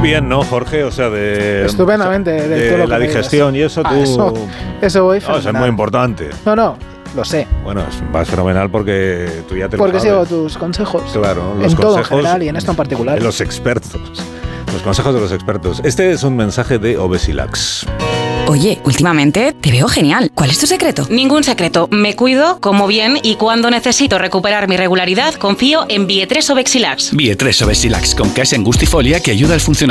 bien, ¿no, Jorge? O sea, estupendamente. De todo lo la que digestión y eso, tú... Eso voy fenomenal. Eso es muy importante. No, lo sé. Bueno, vas fenomenal porque tú ya te lo sabes. Porque sigo tus consejos. Claro, los en todo en general y en esto en particular. De los expertos. Los consejos de los expertos. Este es un mensaje de Obesilax. Oye, últimamente te veo genial. ¿Cuál es tu secreto? Ningún secreto. Me cuido, como bien y cuando necesito recuperar mi regularidad, confío en Bie3 Obexilax. Bie3 Obexilax con Casein Gustifolia que ayuda al funcionamiento